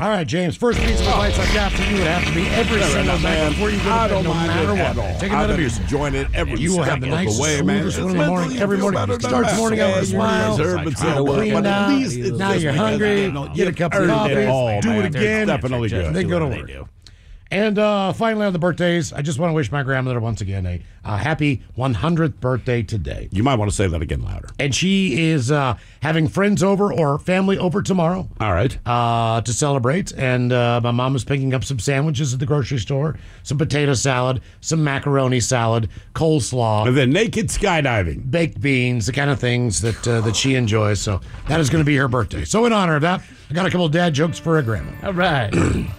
All right, James. First piece of advice I've got for you would have to be every single night before you go to bed, no matter what. Take another beer. Join it every You will have the nicest, smoothest one in the morning. Every morning. Start the morning out with a smile. Clean out. Now you're hungry. Get a cup of coffee. Do it again. Definitely good. Then go to work. And finally, on the birthdays, I just want to wish my grandmother once again a happy 100th birthday today. You might want to say that again louder. And she is having friends over or family over tomorrow. All right. To celebrate. And my mom is picking up some sandwiches at the grocery store, some potato salad, some macaroni salad, coleslaw. And then naked skydiving. Baked beans, the kind of things that she enjoys. So that is going to be her birthday. So in honor of that, I got a couple of dad jokes for a grandma. All right.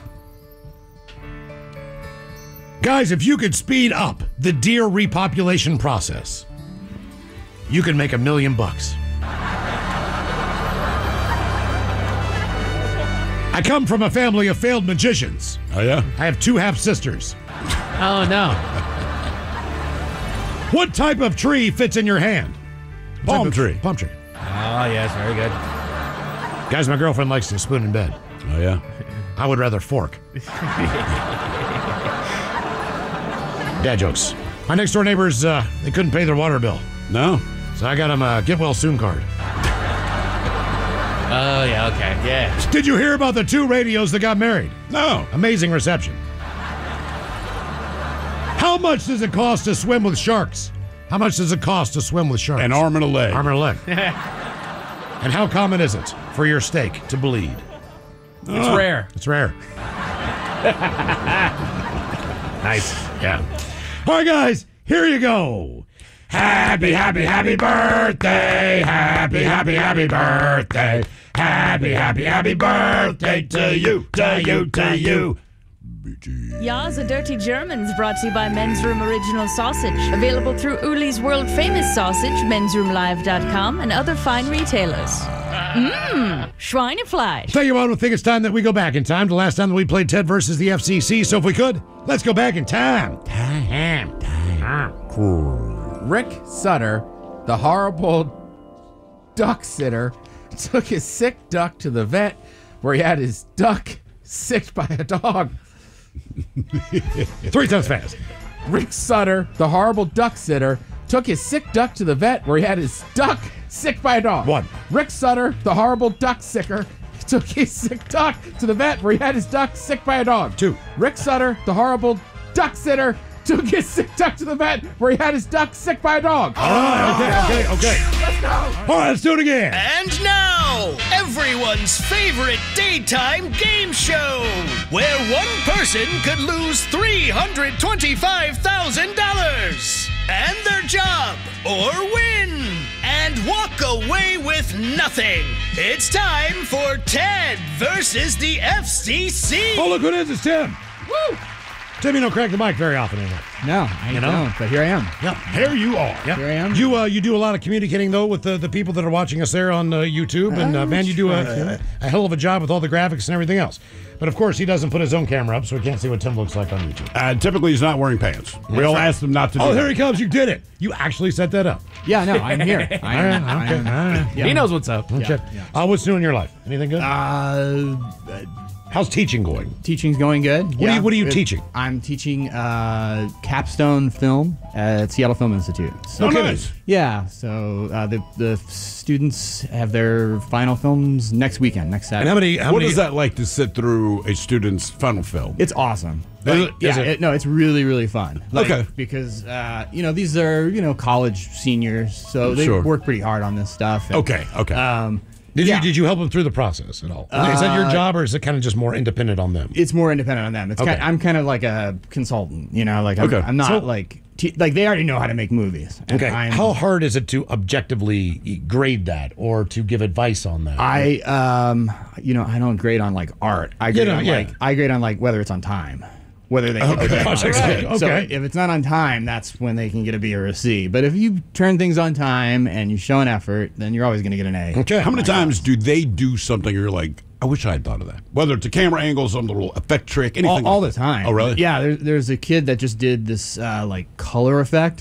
Guys, if you could speed up the deer repopulation process, you could make $1 million. I come from a family of failed magicians. Oh, yeah? I have 2 half-sisters. Oh, no. What type of tree fits in your hand? Palm tree. Palm tree. Oh, yes, very good. Guys, my girlfriend likes to spoon in bed. Oh, yeah? I would rather fork. Dad jokes. My next door neighbors, they couldn't pay their water bill. No? So I got them a get well soon card. Oh, yeah, okay. Yeah. Did you hear about the 2 radios that got married? No. Amazing reception. How much does it cost to swim with sharks? How much does it cost to swim with sharks? An arm and a leg. Arm and a leg. And how common is it for your steak to bleed? It's rare. It's rare. Nice. Yeah. All right, guys, here you go. Happy, happy, happy birthday. Happy, happy, happy birthday. Happy, happy, happy birthday to you, to you, to you. Ya's a Dirty Germans brought to you by Men's Room Original Sausage. Available through Uli's World Famous Sausage, mensroomlive.com, and other fine retailers. Schweinefleisch. Tell you what, I think it's time that we go back in time to the last time that we played Ted versus the FCC. So if we could, let's go back in time. Rick Sutter, the horrible duck sitter, took his sick duck to the vet where he had his duck sicked by a dog. 3 times fast. Rick Sutter, the horrible duck sitter, took his sick duck to the vet where he had his duck sicked by a dog. 1. Rick Sutter, the horrible duck sicker, took his sick duck to the vet where he had his duck sicked by a dog. 2. Rick Sutter, the horrible duck sitter, took his sick duck to the vet where he had his duck sicked by a dog. All right, okay. Let's go. All right, let's do it again. And now, everyone's favorite daytime game show, where one person could lose $325,000 and their job, or win and walk away with nothing. It's time for Ted versus the FCC. Oh, look who it is. It's Tim. Woo! Tim, you don't crack the mic very often anymore. No, I don't, but here I am. Yep, here you are. Yep. Here I am. You do a lot of communicating, though, with the people that are watching us there on YouTube. And, man, you do a hell of a job with all the graphics and everything else. But, of course, he doesn't put his own camera up, so we can't see what Tim looks like on YouTube. Typically, he's not wearing pants. We all asked him not to do Oh, that. here he comes. You did it. You actually set that up. Yeah, no, I'm here. I am. He knows what's up. Okay. What's new in your life? Anything good? How's teaching going? Teaching's going good. What are you teaching? I'm teaching capstone film at Seattle Film Institute. So, nice. Yeah, so the students have their final films next weekend, next Saturday. And how What many? is that like to sit through a student's final film? It's awesome. Is it? It's really, really fun. Okay. Because, these are, college seniors, so they Sure. work pretty hard on this stuff. And, Okay. Did you help them through the process at all? Is that your job, or is it kind of just more independent on them? It's more independent on them. It's Okay. I'm kind of like a consultant, like I'm not So- like they already know how to make movies. And Okay. How hard is it to objectively grade that or to give advice on that? I don't grade on like art. I grade on like whether it's on time. Whether they hit the deadline. Okay. So if it's not on time, that's when they can get a B or a C. But if you turn things on time and you show an effort, then you're always going to get an A. Okay. How many times do they do something you're like, I wish I had thought of that? Whether it's a camera angle, some little effect trick, anything. All the time. Oh, really? Yeah. There's a kid that just did this like color effect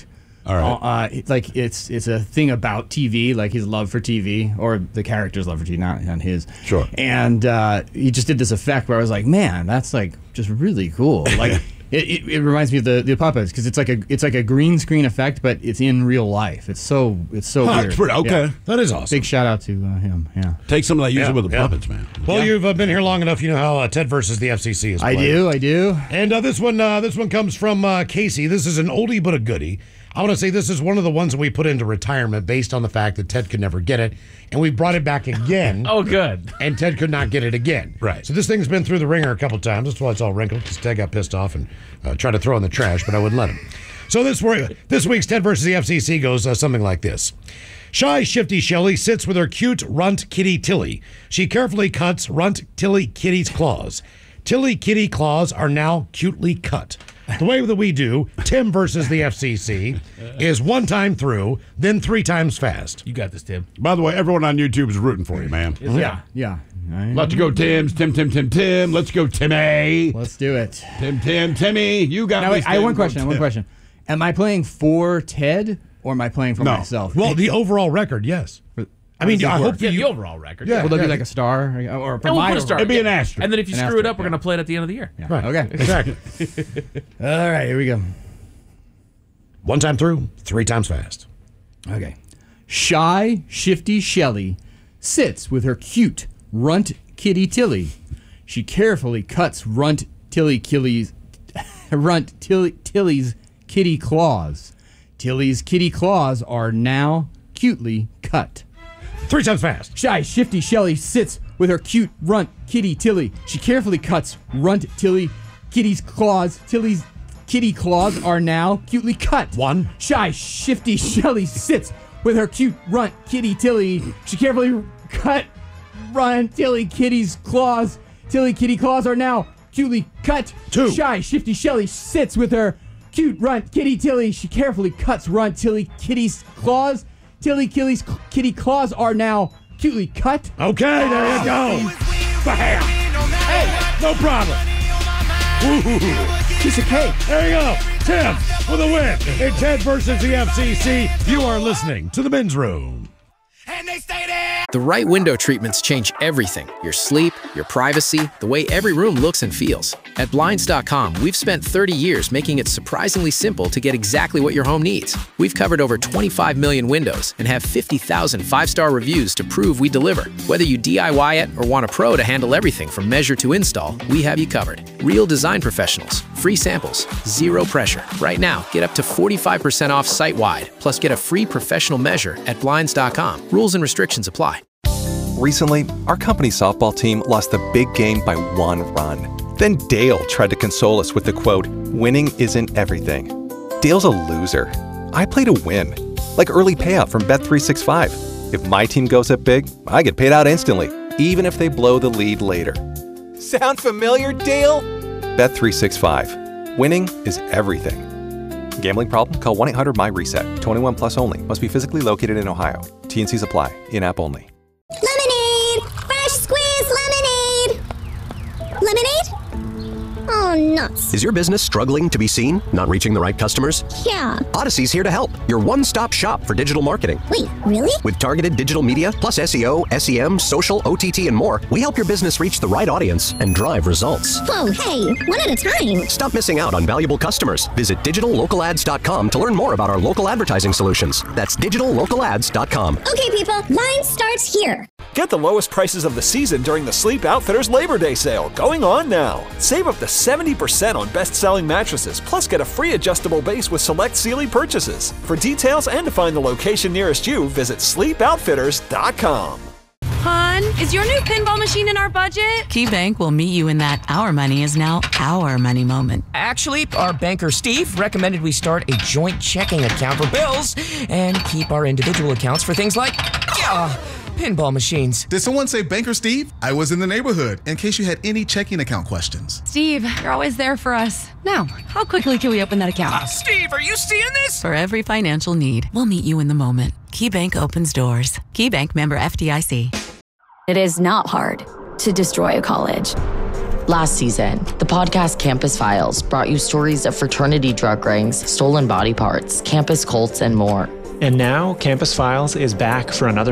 All right. It's a thing about TV, like his love for TV, or the character's love for TV, not his. Sure. And he just did this effect where I was like, man, that's like just really cool. Like it reminds me of the puppets, because it's like a green screen effect, but it's in real life. It's so weird. Okay. Yeah. That is awesome. Big shout out to him. Yeah. Take some of that, use it with the puppets, man. Well, you've been here long enough. You know how Ted versus the FCC is played. I do. And this one comes from Casey. This is an oldie but a goodie. I want to say this is one of the ones that we put into retirement based on the fact that Ted could never get it, and we brought it back again. Oh, good. And Ted could not get it again. Right. So this thing's been through the ringer a couple times. That's why it's all wrinkled, because Ted got pissed off and tried to throw in the trash, but I wouldn't let him. So this week's Ted versus the FCC goes something like this. Shy, shifty Shelley sits with her cute runt kitty Tilly. She carefully cuts runt Tilly Kitty's claws. Tilly Kitty claws are now cutely cut. The way that we do Tim versus the FCC is 1 time through, then 3 times fast. You got this, Tim. By the way, everyone on YouTube is rooting for you, man. Yeah. Let's go, Tims. Tim. Let's go, Timmy. Let's do it. Timmy. You got Now, me. wait, I have one question. Am I playing for Ted, or am I playing for myself? Well, the overall record, yes. I mean, I hope The overall record. Yeah. Will there be like a star? Or And we'll put a star. It'd be an asterisk. And then if you An screw it asterisk, up, we're going to play it at the end of the year. Yeah. Right. Okay. Exactly. All right, here we go. 1 time through, 3 times fast. Okay. Shy, shifty Shelley sits with her cute runt kitty Tilly. She carefully cuts runt Tilly's kitty claws. Tilly's kitty claws are now cutely cut. 3 times fast. Shy, shifty Shelley sits with her cute runt kitty Tilly. She carefully cuts runt Kitty's claws. Tilly's kitty claws are now cutely cut. 1. Shy, shifty Shelley sits with her cute runt kitty Tilly. She carefully cut runt Kitty's claws. Tilly kitty claws are now cutely cut. 2. Shy, shifty Shelley sits with her cute runt kitty Tilly. She carefully cuts runt Kitty's claws. Tilly kitty claws are now cutely cut. Okay, there you go. Bam. Hey, no problem. Piece of cake. There you go. Tim with a win in Ted versus the FCC. You are listening to the Men's Room. And they stay there. The right window treatments change everything. Your sleep, your privacy, the way every room looks and feels. At Blinds.com, we've spent 30 years making it surprisingly simple to get exactly what your home needs. We've covered over 25 million windows and have 50,000 5-star reviews to prove we deliver. Whether you DIY it or want a pro to handle everything from measure to install, we have you covered. Real design professionals, free samples, zero pressure. Right now, get up to 45% off site-wide, plus get a free professional measure at Blinds.com. Rules and restrictions apply. Recently, our company's softball team lost the big game by 1 run. Then Dale tried to console us with the quote, "Winning isn't everything." Dale's a loser. I play to win. Like early payout from Bet365. If my team goes up big, I get paid out instantly, even if they blow the lead later. Sound familiar, Dale? Bet365. Winning is everything. Gambling problem? Call 1-800-MY-RESET. 21 plus only. Must be physically located in Ohio. T&Cs apply. In-app only. Lemonade! Fresh squeezed lemonade! Lemonade? Oh, nuts. Is your business struggling to be seen? Not reaching the right customers? Yeah. Odyssey's here to help. Your one-stop shop for digital marketing. Wait, really? With targeted digital media, plus SEO, SEM, social, OTT, and more, we help your business reach the right audience and drive results. Whoa, hey, one at a time. Stop missing out on valuable customers. Visit digitallocalads.com to learn more about our local advertising solutions. That's digitallocalads.com. Okay, people, line starts here. Get the lowest prices of the season during the Sleep Outfitters Labor Day sale, going on now. Save up to 70% on best-selling mattresses, plus get a free adjustable base with select Sealy purchases. For details and to find the location nearest you, visit sleepoutfitters.com. Hon, is your new pinball machine in our budget? KeyBank will meet you in that our money is now our money moment. Actually, our banker Steve recommended we start a joint checking account for bills and keep our individual accounts for things like pinball machines. Did someone say Banker Steve? I was in the neighborhood in case you had any checking account questions. Steve, you're always there for us. Now, how quickly can we open that account? Steve, are you seeing this? For every financial need, we'll meet you in the moment. KeyBank opens doors. KeyBank member FDIC. It is not hard to destroy a college. Last season, the podcast Campus Files brought you stories of fraternity drug rings, stolen body parts, campus cults, and more. And now, Campus Files is back for another